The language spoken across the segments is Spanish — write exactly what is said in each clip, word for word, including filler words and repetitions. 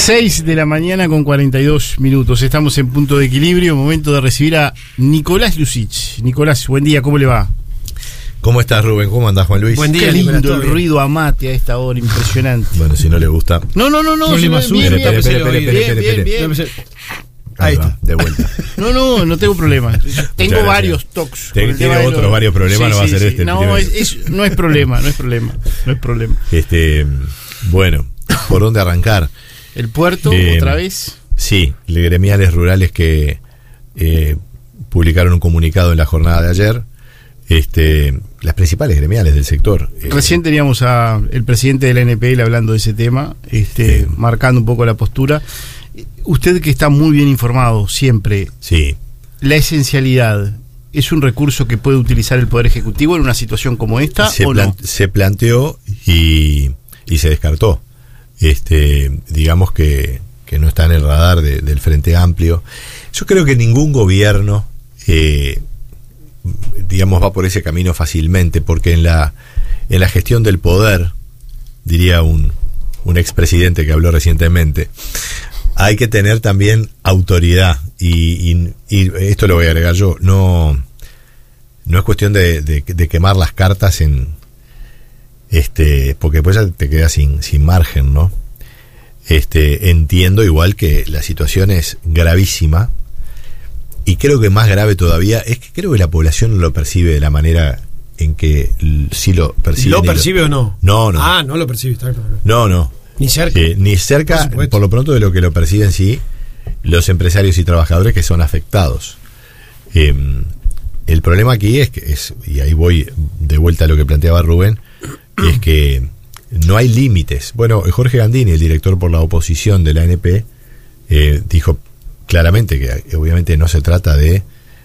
seis de la mañana con cuarenta y dos minutos. Estamos en punto de equilibrio. Momento de recibir a Nicolás Lussich. Nicolás, buen día, ¿cómo le va? ¿Cómo estás, Rubén? ¿Cómo andás, Juan Luis? Buen día, qué lindo Nicolás, el ruido a mate a esta hora, impresionante. Bueno, si no le gusta. No, no, no, no. Problema suyo. Bien, bien, bien, bien, bien. Ahí está, de vuelta. No, no, no tengo problema. Tengo varios tocs. Tiene, tiene otros los... varios problemas, sí, no va sí, a ser sí. este. No, es, es, no es problema, no es problema, no es problema. Este, bueno, ¿por dónde arrancar? ¿El puerto, eh, otra vez? Sí, gremiales rurales que eh, publicaron un comunicado en la jornada de ayer. Este, las principales gremiales del sector. Recién teníamos a el presidente de la N P L hablando de ese tema, este, sí. marcando un poco la postura. Usted que está muy bien informado siempre, sí. ¿La esencialidad es un recurso que puede utilizar el Poder Ejecutivo en una situación como esta se o plan- no? Se planteó y, y se descartó. Este, digamos que, que no está en el radar de, del Frente Amplio. Yo creo que ningún gobierno eh, digamos va por ese camino fácilmente, porque en la en la gestión del poder, diría un, un expresidente que habló recientemente, hay que tener también autoridad y, y, y esto lo voy a agregar yo, no no es cuestión de, de, de quemar las cartas en este porque después ya te quedas sin, sin margen, ¿no? Este, entiendo igual que la situación es gravísima. Y creo que más grave todavía es que creo que la población no lo percibe de la manera en que sí lo percibe. ¿Lo percibe lo... o no? No, no. Ah, no lo percibe, está claro. No, no. Ni cerca. Eh, ni cerca, por, por lo pronto, de lo que lo perciben sí los empresarios y trabajadores que son afectados. Eh, el problema aquí es que, es, y ahí voy de vuelta a lo que planteaba Rubén, es que no hay límites. Bueno, Jorge Gandini, el director por la oposición de la N P, eh, dijo claramente que obviamente no se trata de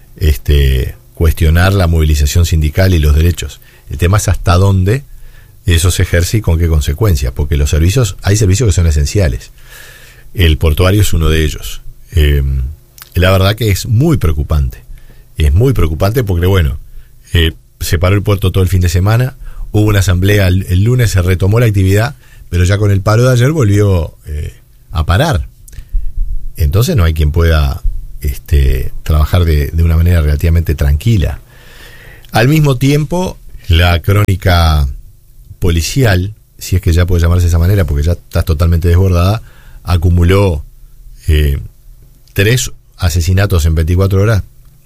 este, cuestionar la movilización sindical y los derechos. El tema es hasta dónde eso se ejerce y con qué consecuencias, porque los servicios, hay servicios que son esenciales. El portuario es uno de ellos. Eh, la verdad que es muy preocupante. Es muy preocupante porque, bueno, eh, se paró el puerto todo el fin de semana, hubo una asamblea el, el lunes, se retomó la actividad, pero ya con el paro de ayer volvió eh, a parar. Entonces no hay quien pueda este, trabajar de, de una manera relativamente tranquila. Al mismo tiempo, la crónica policial, si es que ya puede llamarse de esa manera, porque ya está totalmente desbordada, acumuló eh, tres asesinatos en veinticuatro horas,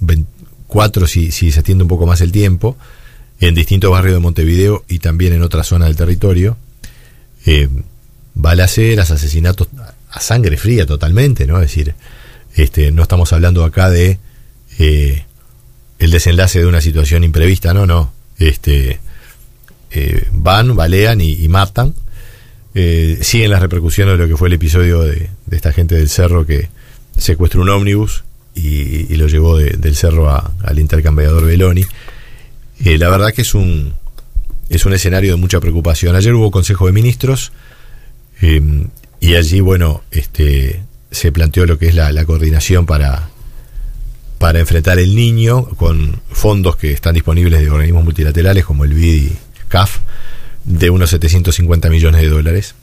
cuatro si, si se extiende un poco más el tiempo, en distintos barrios de Montevideo y también en otra zona del territorio. Eh, balaceras, asesinatos a sangre fría totalmente, ¿no? Es decir, este, no estamos hablando acá de eh, el desenlace de una situación imprevista, no, no. Este, eh, van, balean y, y matan. Eh, siguen las repercusiones de lo que fue el episodio de, de esta gente del Cerro que secuestró un ómnibus y, y lo llevó de, del Cerro a, al intercambiador Beloni. Eh, la verdad que es un es un escenario de mucha preocupación. Ayer hubo Consejo de Ministros eh, y allí, bueno, este se planteó lo que es la, la coordinación para para enfrentar el Niño, con fondos que están disponibles de organismos multilaterales como el B I D y C A F, de unos setecientos cincuenta millones de dólares.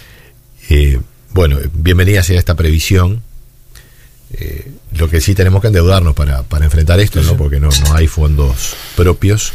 Eh, bueno, bienvenida sea esta previsión. Eh, lo que sí tenemos que endeudarnos para, para enfrentar esto, ¿no? Porque no, no hay fondos propios.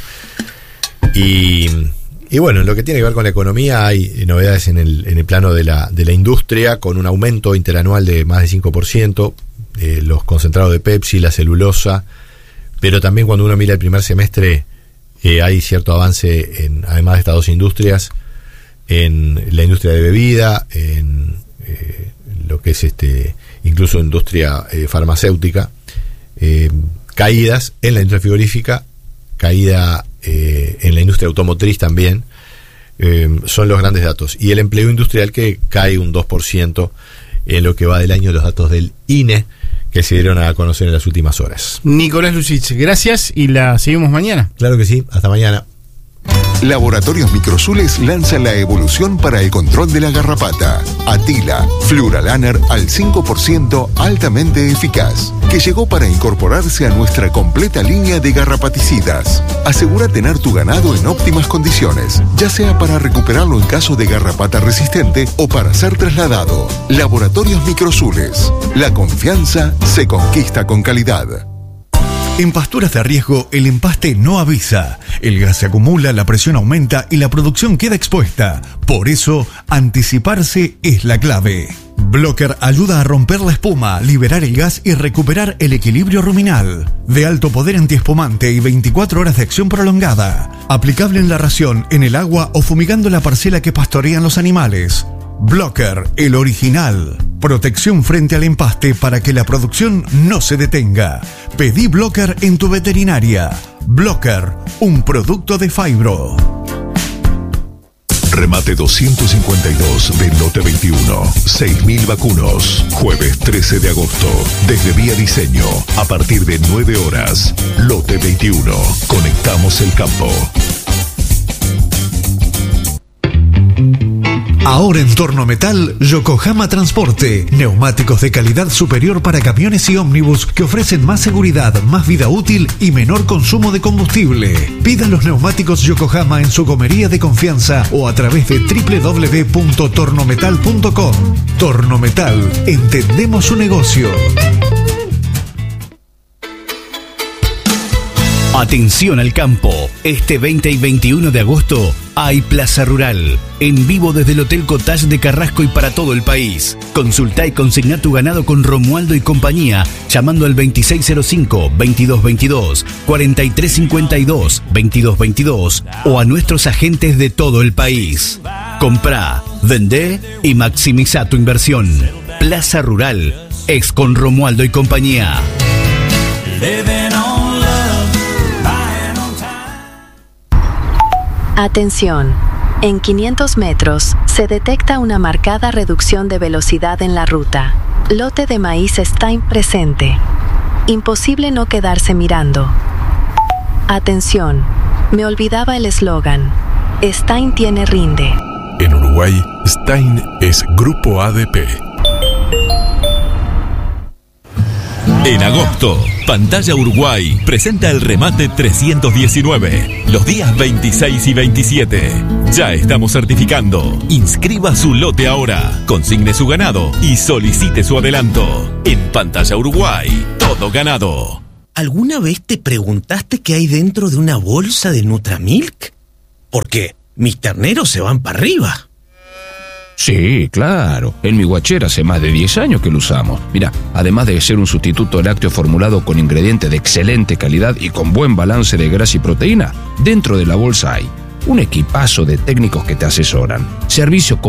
Y, y bueno, en lo que tiene que ver con la economía hay novedades en el, en el plano de la, de la industria, con un aumento interanual de más de cinco por ciento, eh, los concentrados de Pepsi, la celulosa, pero también cuando uno mira el primer semestre eh, hay cierto avance, en, además de estas dos industrias, en la industria de bebida, en eh, lo que es este incluso industria eh, farmacéutica, eh, caídas en la industria frigorífica, caída eh, en la industria automotriz también, eh, son los grandes datos. Y el empleo industrial que cae un dos por ciento en lo que va del año, los datos del I N E que se dieron a conocer en las últimas horas. Nicolás Lussich, gracias y la seguimos mañana. Claro que sí, hasta mañana. Laboratorios Microsules lanza la evolución para el control de la garrapata. Atila, Fluralaner al cinco por ciento altamente eficaz, que llegó para incorporarse a nuestra completa línea de garrapaticidas. Asegura tener tu ganado en óptimas condiciones, ya sea para recuperarlo en caso de garrapata resistente o para ser trasladado. Laboratorios Microsules. La confianza se conquista con calidad. En pasturas de riesgo, el empaste no avisa. El gas se acumula, la presión aumenta y la producción queda expuesta. Por eso, anticiparse es la clave. Blocker ayuda a romper la espuma, liberar el gas y recuperar el equilibrio ruminal. De alto poder antiespumante y veinticuatro horas de acción prolongada. Aplicable en la ración, en el agua o fumigando la parcela que pastorean los animales. Blocker, el original. Protección frente al empaste para que la producción no se detenga. Pedí Blocker en tu veterinaria. Blocker, un producto de Fibro. Remate doscientos cincuenta y dos de Lote veintiuno. seis mil vacunos. Jueves trece de agosto. Desde Vía Diseño. A partir de nueve horas. Lote veintiuno. Conectamos el campo. Ahora en Tornometal, Yokohama Transporte. Neumáticos de calidad superior para camiones y ómnibus que ofrecen más seguridad, más vida útil y menor consumo de combustible. Pida los neumáticos Yokohama en su gomería de confianza o a través de doble u doble u doble u punto tornometal punto com. Tornometal, entendemos su negocio. Atención al campo. Este veinte y veintiuno de agosto hay Plaza Rural. En vivo desde el Hotel Cottage de Carrasco y para todo el país. Consultá y consigná tu ganado con Romualdo y compañía llamando al veintiséis cero cinco, veintidós veintidós, cuarenta y tres cincuenta y dos, veintidós veintidós o a nuestros agentes de todo el país. Comprá, vendé y maximiza tu inversión. Plaza Rural. Ex con Romualdo y compañía. Atención. En quinientos metros, se detecta una marcada reducción de velocidad en la ruta. Lote de maíz Stein presente. Imposible no quedarse mirando. Atención. Me olvidaba el eslogan. Stein tiene rinde. En Uruguay, Stein es Grupo A D P. En agosto, Pantalla Uruguay presenta el remate trescientos diecinueve, los días veintiséis y veintisiete. Ya estamos certificando. Inscriba su lote ahora, consigne su ganado y solicite su adelanto. En Pantalla Uruguay, todo ganado. ¿Alguna vez te preguntaste qué hay dentro de una bolsa de Nutramilk? Porque mis terneros se van para arriba. Sí, claro. En mi guachera hace más de diez años que lo usamos. Mira, además de ser un sustituto lácteo formulado con ingredientes de excelente calidad y con buen balance de grasa y proteína, dentro de la bolsa hay un equipazo de técnicos que te asesoran, servicio